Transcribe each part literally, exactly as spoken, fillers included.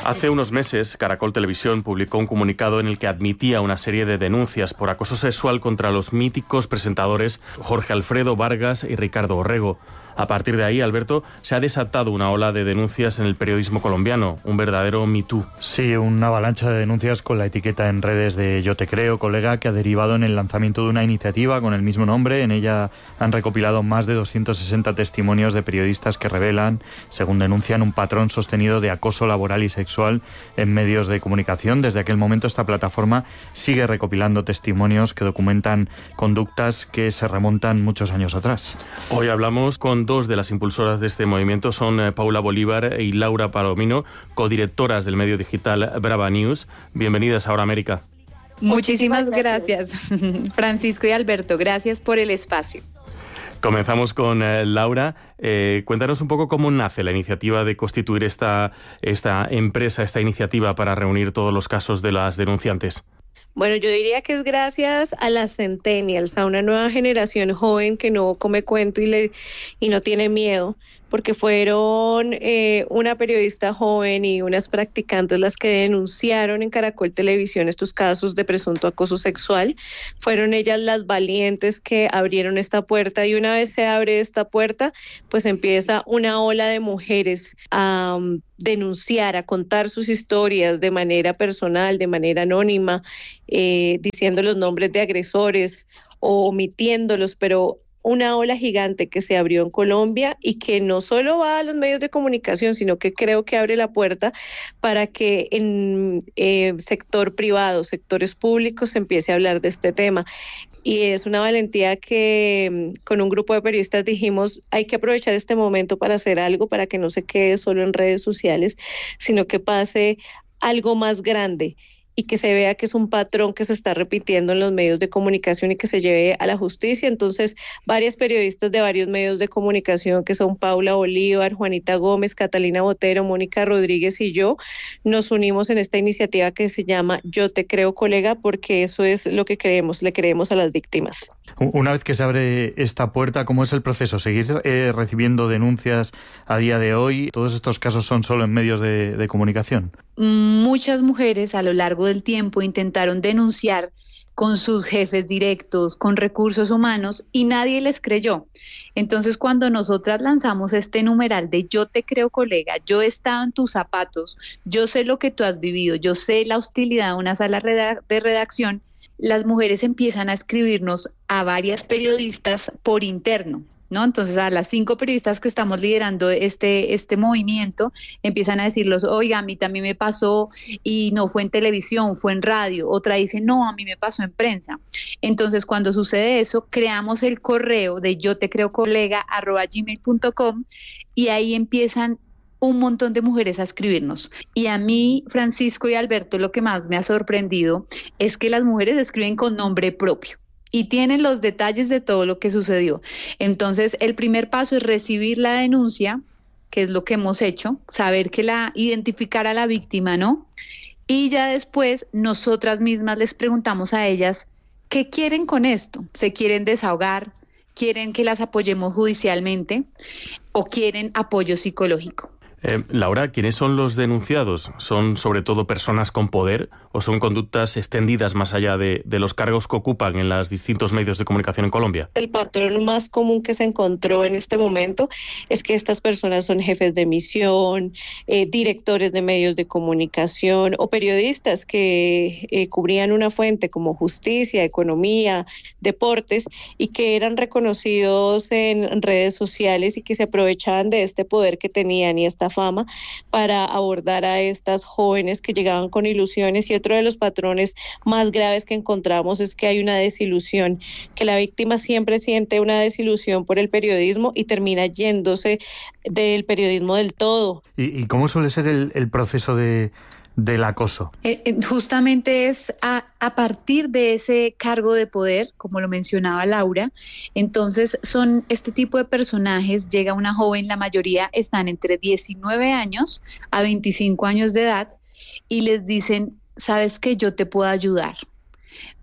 Hace unos meses, Caracol Televisión publicó un comunicado en el que admitía una serie de denuncias por acoso sexual contra los míticos presentadores Jorge Alfredo Vargas y Ricardo Orrego. A partir de ahí, Alberto, se ha desatado una ola de denuncias en el periodismo colombiano, un verdadero Me Too. Sí, una avalancha de denuncias con la etiqueta en redes de Yo Te Creo, colega, que ha derivado en el lanzamiento de una iniciativa con el mismo nombre. En ella han recopilado más de doscientos sesenta testimonios de periodistas que revelan, según denuncian, un patrón sostenido de acoso laboral y sexual en medios de comunicación. Desde aquel momento, esta plataforma sigue recopilando testimonios que documentan conductas que se remontan muchos años atrás. Hoy hablamos con dos de las impulsoras de este movimiento, son eh, Paula Bolívar y Laura Palomino, codirectoras del medio digital Brava News. Bienvenidas a Ahora América. Muchísimas gracias, Francisco y Alberto. Gracias por el espacio. Comenzamos con eh, Laura. Eh, cuéntanos un poco cómo nace la iniciativa de constituir esta, esta empresa, esta iniciativa para reunir todos los casos de las denunciantes. Bueno, yo diría que es gracias a las centennials, a una nueva generación joven que no come cuento y, le, y no tiene miedo, porque fueron eh, una periodista joven y unas practicantes las que denunciaron en Caracol Televisión estos casos de presunto acoso sexual. Fueron ellas las valientes que abrieron esta puerta, y una vez se abre esta puerta, pues empieza una ola de mujeres a um, denunciar, a contar sus historias de manera personal, de manera anónima, eh, diciendo los nombres de agresores o omitiéndolos, pero una ola gigante que se abrió en Colombia y que no solo va a los medios de comunicación, sino que creo que abre la puerta para que en eh, sector privado, sectores públicos, se empiece a hablar de este tema. Y es una valentía que con un grupo de periodistas dijimos, hay que aprovechar este momento para hacer algo, para que no se quede solo en redes sociales, sino que pase algo más grande y que se vea que es un patrón que se está repitiendo en los medios de comunicación y que se lleve a la justicia. Entonces, varias periodistas de varios medios de comunicación, que son Paula Bolívar, Juanita Gómez, Catalina Botero, Mónica Rodríguez y yo, nos unimos en esta iniciativa que se llama Yo Te Creo, colega, porque eso es lo que creemos, le creemos a las víctimas. Una vez que se abre esta puerta, ¿cómo es el proceso? ¿Seguir eh, recibiendo denuncias a día de hoy? ¿Todos estos casos son solo en medios de, de comunicación? Muchas mujeres a lo largo del tiempo intentaron denunciar con sus jefes directos, con recursos humanos, y nadie les creyó. Entonces, cuando nosotras lanzamos este numeral de Yo Te Creo, colega, yo he estado en tus zapatos, yo sé lo que tú has vivido, yo sé la hostilidad de una sala de redacción, las mujeres empiezan a escribirnos a varias periodistas por interno, ¿no? Entonces, a las cinco periodistas que estamos liderando este, este movimiento, empiezan a decirlos, oiga, a mí también me pasó, y no fue en televisión, fue en radio. Otra dice, no, a mí me pasó en prensa. Entonces, cuando sucede eso, creamos el correo de yo te creo colega arroba gmail punto com, y ahí empiezan un montón de mujeres a escribirnos. Y a mí, Francisco y Alberto, lo que más me ha sorprendido es que las mujeres escriben con nombre propio y tienen los detalles de todo lo que sucedió. Entonces, el primer paso es recibir la denuncia, que es lo que hemos hecho, saber que la, identificar a la víctima, ¿no? Y ya después, nosotras mismas les preguntamos a ellas, ¿qué quieren con esto? ¿Se quieren desahogar? ¿Quieren que las apoyemos judicialmente? ¿O quieren apoyo psicológico? Eh, Laura, ¿quiénes son los denunciados? ¿Son sobre todo personas con poder o son conductas extendidas más allá de, de los cargos que ocupan en los distintos medios de comunicación en Colombia? El patrón más común que se encontró en este momento es que estas personas son jefes de misión, eh, directores de medios de comunicación o periodistas que eh, cubrían una fuente como justicia, economía, deportes, y que eran reconocidos en redes sociales y que se aprovechaban de este poder que tenían y esta fama para abordar a estas jóvenes que llegaban con ilusiones. Y otro de los patrones más graves que encontramos es que hay una desilusión, que la víctima siempre siente una desilusión por el periodismo y termina yéndose del periodismo del todo. ¿Y, y cómo suele ser el, el proceso de del acoso? Eh, eh, justamente es a, a partir de ese cargo de poder, como lo mencionaba Laura. Entonces son este tipo de personajes, llega una joven, la mayoría están entre diecinueve años a veinticinco años de edad, y les dicen, ¿sabes qué? Yo te puedo ayudar.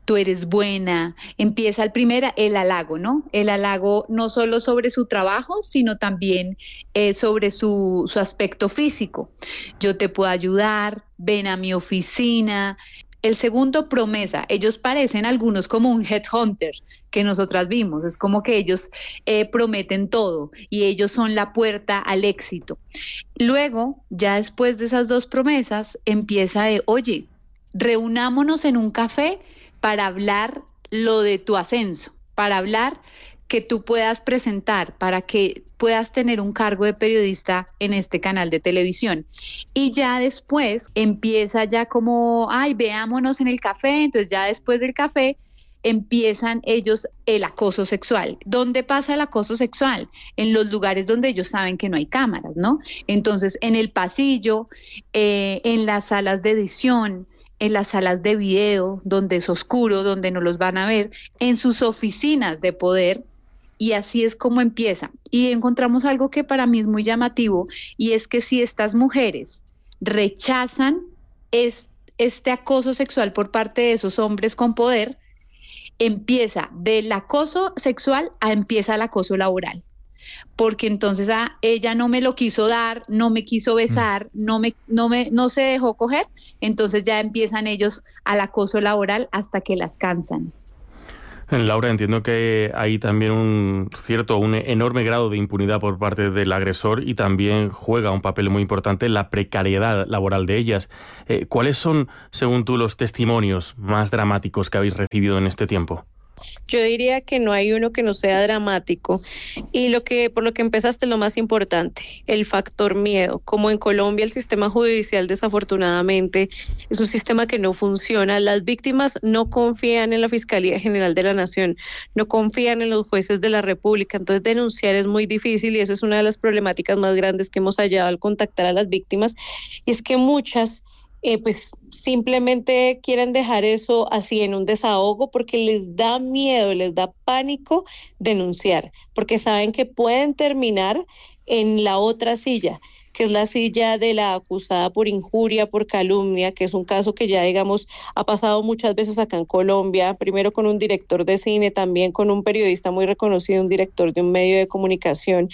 tú eres buena. Empieza el primer, el halago, ¿no? El halago no solo sobre su trabajo, sino también eh, sobre su, su aspecto físico. Yo te puedo ayudar, ven a mi oficina. El segundo, promesa. Ellos parecen algunos como un headhunter que nosotras vimos. Es como que ellos eh, prometen todo y ellos son la puerta al éxito. Luego, ya después de esas dos promesas, empieza de, oye, reunámonos en un café para hablar lo de tu ascenso, para hablar que tú puedas presentar, para que puedas tener un cargo de periodista en este canal de televisión. Y ya después empieza ya como, ay, veámonos en el café. Entonces ya después del café empiezan ellos el acoso sexual. ¿Dónde pasa el acoso sexual? En los lugares donde ellos saben que no hay cámaras, ¿no? Entonces, en el pasillo, eh, en las salas de edición, en las salas de video, donde es oscuro, donde no los van a ver, en sus oficinas de poder. Y así es como empieza. Y encontramos algo que para mí es muy llamativo, y es que si estas mujeres rechazan es, este acoso sexual por parte de esos hombres con poder, empieza del acoso sexual a empieza el acoso laboral. Porque entonces ah, ella no me lo quiso dar, no me quiso besar, no me, no me, no se dejó coger, entonces ya empiezan ellos al acoso laboral hasta que las cansan. Laura, entiendo que hay también un cierto, un enorme grado de impunidad por parte del agresor y también juega un papel muy importante la precariedad laboral de ellas. Eh, ¿Cuáles son, según tú, los testimonios más dramáticos que habéis recibido en este tiempo? Yo diría que no hay uno que no sea dramático, y lo que por lo que empezaste lo más importante, el factor miedo. Como en Colombia el sistema judicial desafortunadamente es un sistema que no funciona, las víctimas no confían en la Fiscalía General de la Nación, no confían en los jueces de la República, entonces denunciar es muy difícil, y esa es una de las problemáticas más grandes que hemos hallado al contactar a las víctimas, y es que muchas Eh, pues simplemente quieren dejar eso así en un desahogo porque les da miedo, les da pánico denunciar, porque saben que pueden terminar en la otra silla, que es la silla de la acusada por injuria, por calumnia, que es un caso que ya, digamos, ha pasado muchas veces acá en Colombia, primero con un director de cine, también con un periodista muy reconocido, un director de un medio de comunicación,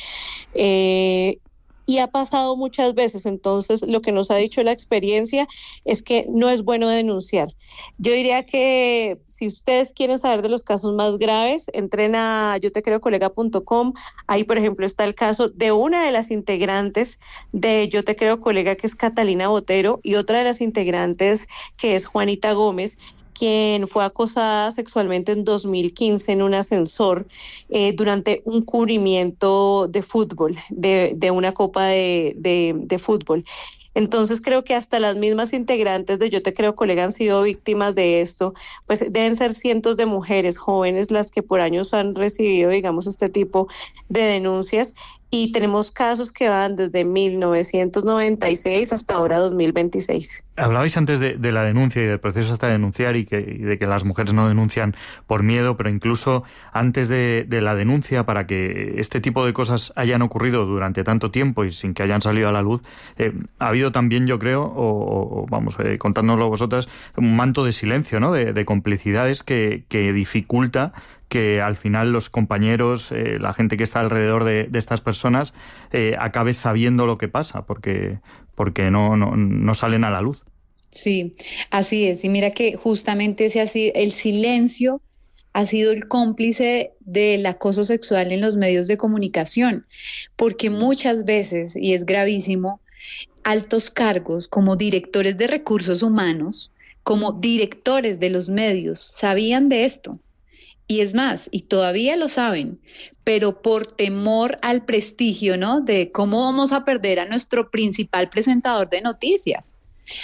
eh, y ha pasado muchas veces. Entonces lo que nos ha dicho la experiencia es que no es bueno denunciar. Yo diría que si ustedes quieren saber de los casos más graves, entren a yo te creo colega punto com. Ahí, por ejemplo, está el caso de una de las integrantes de Yo Te Creo Colega, que es Catalina Botero, y otra de las integrantes, que es Juanita Gómez, quien fue acosada sexualmente en dos mil quince en un ascensor eh, durante un cubrimiento de fútbol, de, de una copa de, de, de fútbol. Entonces creo que hasta las mismas integrantes de Yo Te Creo Colega han sido víctimas de esto, pues deben ser cientos de mujeres jóvenes las que por años han recibido, digamos, este tipo de denuncias, y tenemos casos que van desde mil novecientos noventa y seis hasta ahora dos mil veintiséis. Hablabais antes de, de la denuncia y del proceso hasta denunciar, y, que, y de que las mujeres no denuncian por miedo, pero incluso antes de, de la denuncia, para que este tipo de cosas hayan ocurrido durante tanto tiempo y sin que hayan salido a la luz, eh, ha habido también, yo creo, o, o vamos, eh, contádnoslo vosotras, un manto de silencio, ¿no? De, de complicidades que, que dificulta que al final los compañeros, eh, la gente que está alrededor de, de estas personas, eh, acabe sabiendo lo que pasa, porque, porque no, no, no salen a la luz. Sí, así es. Y mira que justamente ese así, el silencio ha sido el cómplice del acoso sexual en los medios de comunicación, porque muchas veces, y es gravísimo, altos cargos como directores de recursos humanos, como directores de los medios, sabían de esto. Y es más, y todavía lo saben, pero por temor al prestigio, ¿no? De cómo vamos a perder a nuestro principal presentador de noticias.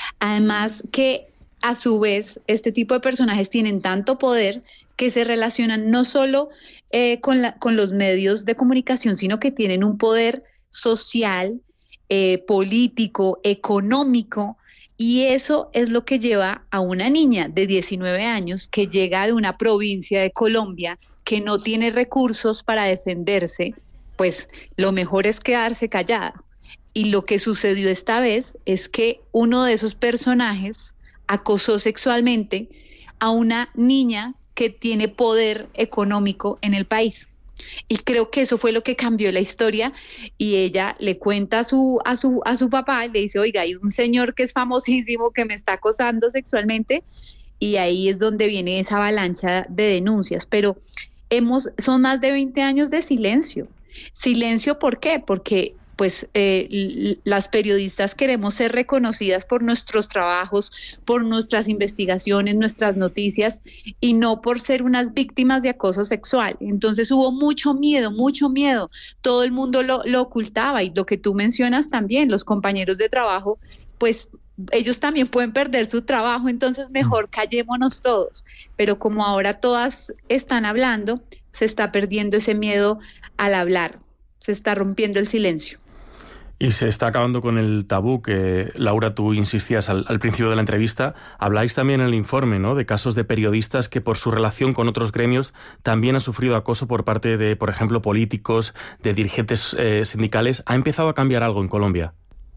Además que a su vez este tipo de personajes tienen tanto poder que se relacionan no solo eh, con, la, con los medios de comunicación, sino que tienen un poder social, eh, político, económico. Y eso es lo que lleva a una niña de diecinueve años que llega de una provincia de Colombia que no tiene recursos para defenderse, pues lo mejor es quedarse callada. Y lo que sucedió esta vez es que uno de esos personajes acosó sexualmente a una niña que tiene poder económico en el país. Y creo que eso fue lo que cambió la historia, y ella le cuenta a su, a su, a su papá, le dice, oiga, hay un señor que es famosísimo que me está acosando sexualmente, y ahí es donde viene esa avalancha de denuncias. Pero hemos, son más de veinte años de silencio. Silencio, ¿por qué? Porque pues eh, las periodistas queremos ser reconocidas por nuestros trabajos, por nuestras investigaciones, nuestras noticias, y no por ser unas víctimas de acoso sexual. Entonces hubo mucho miedo, mucho miedo. Todo el mundo lo, lo ocultaba, y lo que tú mencionas también, los compañeros de trabajo, pues ellos también pueden perder su trabajo, entonces mejor callémonos todos. Pero como ahora todas están hablando, se está perdiendo ese miedo al hablar, se está rompiendo el silencio. Y se está acabando con el tabú que, Laura, tú insistías al, al principio de la entrevista. Habláis también en el informe, ¿no?, de casos de periodistas que por su relación con otros gremios también han sufrido acoso por parte de, por ejemplo, políticos, de dirigentes eh, sindicales. ¿Ha empezado a cambiar algo en Colombia?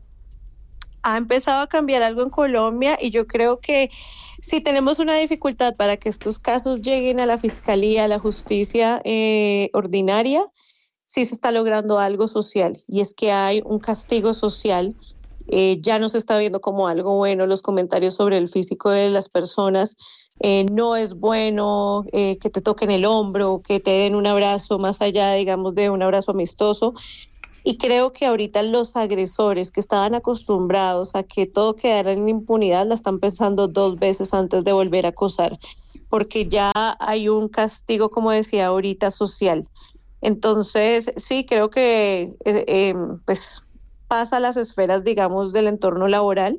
Ha empezado a cambiar algo en Colombia, y yo creo que si tenemos una dificultad para que estos casos lleguen a la fiscalía, a la justicia eh, ordinaria, sí se está logrando algo social, y es que hay un castigo social. Eh, ya no se está viendo como algo bueno los comentarios sobre el físico de las personas. Eh, no es bueno eh, que te toquen el hombro, que te den un abrazo más allá, digamos, de un abrazo amistoso. Y creo que ahorita los agresores que estaban acostumbrados a que todo quedara en impunidad la están pensando dos veces antes de volver a acosar, porque ya hay un castigo, como decía ahorita, social. Entonces, sí, creo que eh, eh, pues pasa a las esferas, digamos, del entorno laboral,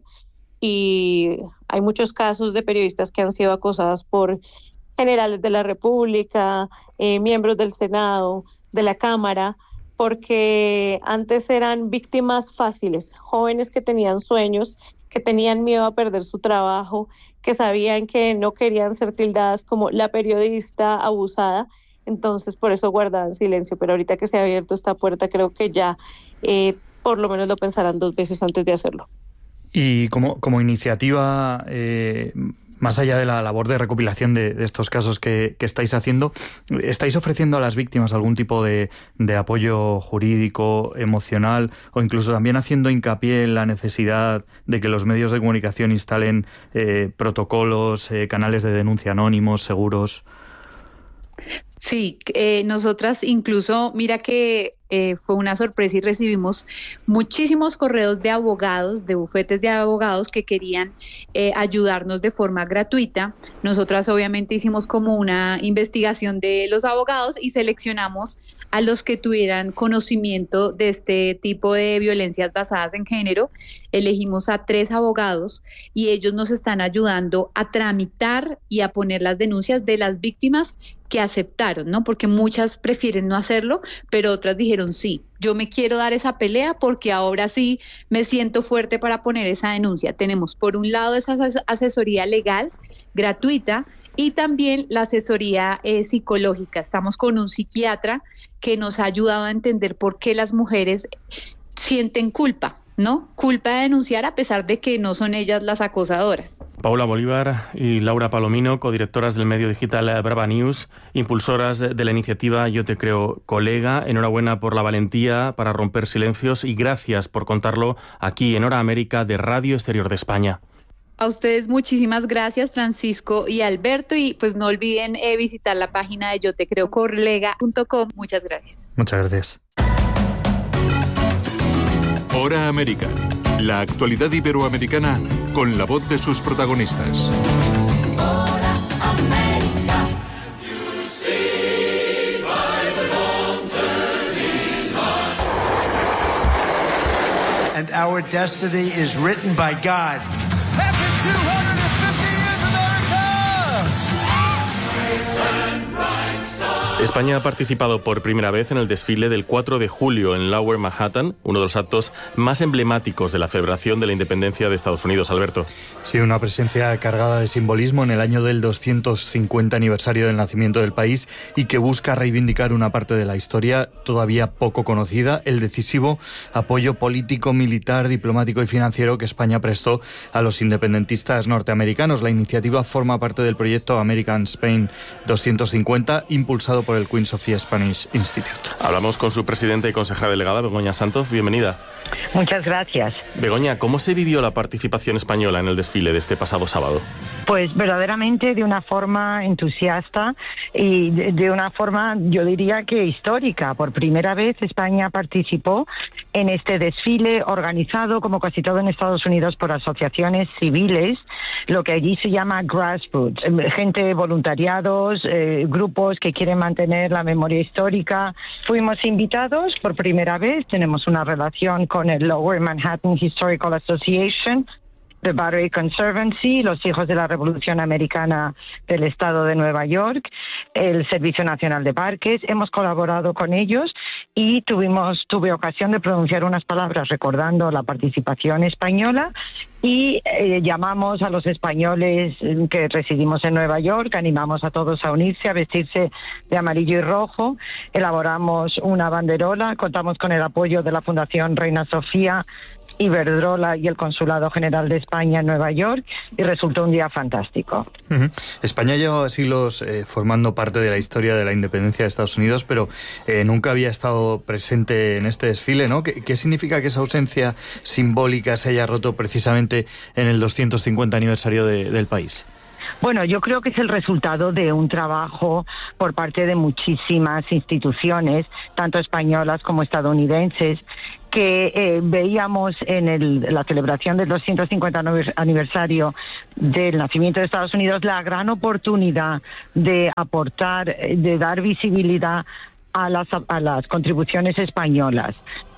y hay muchos casos de periodistas que han sido acosadas por generales de la República, eh, miembros del Senado, de la Cámara, porque antes eran víctimas fáciles, jóvenes que tenían sueños, que tenían miedo a perder su trabajo, que sabían que no querían ser tildadas como la periodista abusada. Entonces, por eso guardaban silencio. Pero ahorita que se ha abierto esta puerta, creo que ya eh, por lo menos lo pensarán dos veces antes de hacerlo. Y como, como iniciativa, eh, más allá de la labor de recopilación de, de estos casos que, que estáis haciendo, ¿estáis ofreciendo a las víctimas algún tipo de, de apoyo jurídico, emocional, o incluso también haciendo hincapié en la necesidad de que los medios de comunicación instalen eh, protocolos, eh, canales de denuncia anónimos, seguros? Sí, eh, nosotras incluso, mira que eh, fue una sorpresa y recibimos muchísimos correos de abogados, de bufetes de abogados que querían eh, ayudarnos de forma gratuita. Nosotras obviamente hicimos como una investigación de los abogados y seleccionamos a los que tuvieran conocimiento de este tipo de violencias basadas en género. Elegimos a tres abogados y ellos nos están ayudando a tramitar y a poner las denuncias de las víctimas que aceptaron, ¿no? Porque muchas prefieren no hacerlo, pero otras dijeron sí, yo me quiero dar esa pelea porque ahora sí me siento fuerte para poner esa denuncia. Tenemos por un lado esa asesoría legal gratuita y también la asesoría eh, psicológica. Estamos con un psiquiatra que nos ha ayudado a entender por qué las mujeres sienten culpa, ¿no? Culpa de denunciar a pesar de que no son ellas las acosadoras. Paula Bolívar y Laura Palomino, codirectoras del medio digital Brava News, impulsoras de la iniciativa Yo Te Creo, colega. Enhorabuena por la valentía para romper silencios y gracias por contarlo aquí en Hora América de Radio Exterior de España. A ustedes muchísimas gracias, Francisco y Alberto, y pues no olviden eh, visitar la página de yo te creo colega punto com. Muchas gracias. Muchas gracias. Hora América, la actualidad iberoamericana con la voz de sus protagonistas. Hora América. You see by the dawn's early light. And our destiny is written by God. Happy two hundred fifty years, America! España ha participado por primera vez en el desfile del cuatro de julio en Lower Manhattan, uno de los actos más emblemáticos de la celebración de la independencia de Estados Unidos. Alberto. Sí, una presencia cargada de simbolismo en el año del doscientos cincuenta aniversario del nacimiento del país y que busca reivindicar una parte de la historia todavía poco conocida, el decisivo apoyo político, militar, diplomático y financiero que España prestó a los independentistas norteamericanos. La iniciativa forma parte del proyecto American Spain doscientos cincuenta, impulsado por el Queen Sofia Spanish Institute. Hablamos con su presidenta y consejera delegada, Begoña Santos. Bienvenida. Muchas gracias. Begoña, ¿cómo se vivió la participación española en el desfile de este pasado sábado? Pues verdaderamente de una forma entusiasta y de, de una forma, yo diría que histórica. Por primera vez España participó en este desfile organizado, como casi todo en Estados Unidos, por asociaciones civiles, lo que allí se llama grassroots, gente, voluntariados, eh, grupos que quieren mantener la memoria histórica. Fuimos invitados por primera vez, tenemos una relación con el Lower Manhattan Historical Association, The Battery Conservancy, los Hijos de la Revolución Americana del Estado de Nueva York, el Servicio Nacional de Parques. Hemos colaborado con ellos y tuvimos tuve ocasión de pronunciar unas palabras recordando la participación española y eh, llamamos a los españoles que residimos en Nueva York, animamos a todos a unirse, a vestirse de amarillo y rojo, elaboramos una banderola, contamos con el apoyo de la Fundación Reina Sofía, Iberdrola y el Consulado General de España en Nueva York, y resultó un día fantástico. Uh-huh. España llevaba siglos eh, formando parte de la historia de la independencia de Estados Unidos, pero eh, nunca había estado presente en este desfile, ¿no? ¿Qué, qué significa que esa ausencia simbólica se haya roto precisamente en el doscientos cincuenta aniversario de, del país? Bueno, yo creo que es el resultado de un trabajo por parte de muchísimas instituciones, tanto españolas como estadounidenses, que eh, veíamos en el, la celebración del doscientos cincuenta aniversario del nacimiento de Estados Unidos la gran oportunidad de aportar, de dar visibilidad a las, a las contribuciones españolas.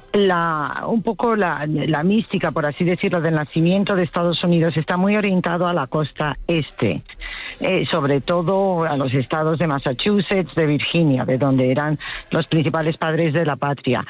La, un poco la, la mística, por así decirlo, del nacimiento de Estados Unidos está muy orientado a la costa este, eh, sobre todo a los estados de Massachusetts, de Virginia, de donde eran los principales padres de la patria.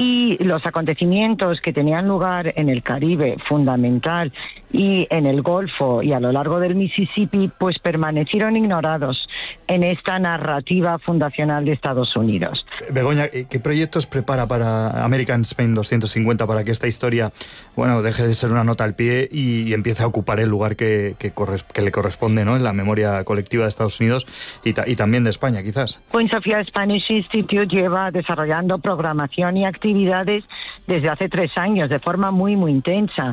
Y los acontecimientos que tenían lugar en el Caribe, fundamental, y en el Golfo y a lo largo del Mississippi, pues permanecieron ignorados en esta narrativa fundacional de Estados Unidos. Begoña, ¿qué proyectos prepara para American Spain doscientos cincuenta para que esta historia, bueno, deje de ser una nota al pie y, y empiece a ocupar el lugar que, que, corres, que le corresponde, ¿no?, en la memoria colectiva de Estados Unidos y, ta, y también de España, quizás? Queen Sofia Spanish Institute lleva desarrollando programación y actividades desde hace tres años de forma muy, muy intensa.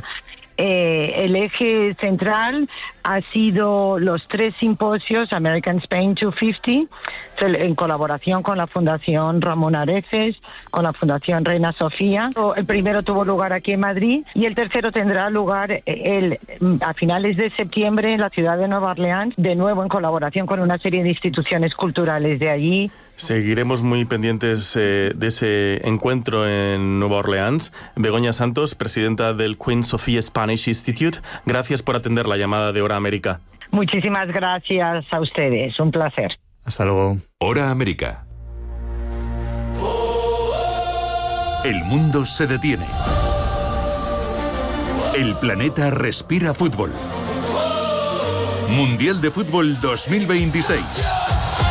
Eh, el eje central ha sido los tres simposios American Spain doscientos cincuenta, en colaboración con la Fundación Ramón Areces, con la Fundación Reina Sofía. El primero tuvo lugar aquí en Madrid y el tercero tendrá lugar el, a finales de septiembre en la ciudad de Nueva Orleans, de nuevo en colaboración con una serie de instituciones culturales de allí. Seguiremos muy pendientes eh, de ese encuentro en Nueva Orleans. Begoña Santos, presidenta del Queen Sofia Spanish Institute, gracias por atender la llamada de Hora América. Muchísimas gracias a ustedes, un placer. Hasta luego. Hora América. El mundo se detiene. El planeta respira fútbol. Mundial de Fútbol dos mil veintiséis.